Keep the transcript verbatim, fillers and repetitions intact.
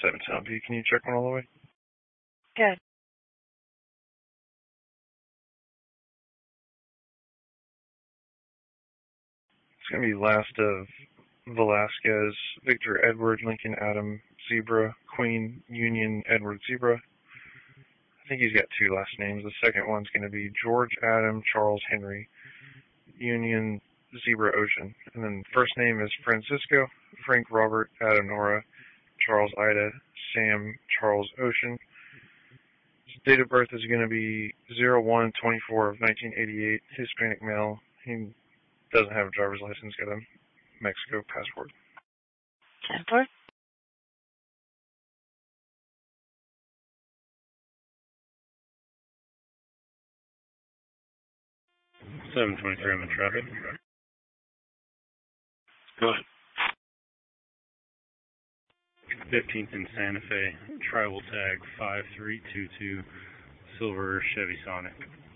seven Sound P. Can you check one all the way? Good. It's going to be last of Velasquez, Victor Edward, Lincoln Adam, Zebra, Queen, Union, Edward Zebra. I think he's got two last names. The second one's going to be George Adam, Charles Henry, Union, Zebra Ocean. And then first name is Francisco, Frank Robert, Adam Nora, Charles Ida, Sam, Charles Ocean. His date of birth is going to be zero one twenty-four of nineteen eighty-eight, Hispanic male. He doesn't have a driver's license, got a Mexico passport. ten four. seven twenty-three, I'm in traffic. Go ahead. fifteenth in Santa Fe, tribal tag five three two two, silver Chevy Sonic.